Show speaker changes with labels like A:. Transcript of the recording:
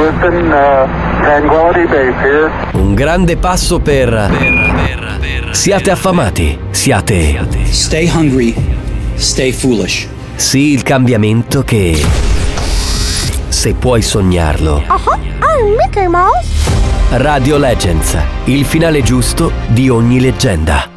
A: Houston, Tranquility Base here.
B: Un grande passo per... Siate affamati, siate...
C: Stay hungry, stay foolish.
B: Sì, il cambiamento che... Se puoi sognarlo.
D: Mickey Mouse.
B: Radio Legends, il finale giusto di ogni leggenda.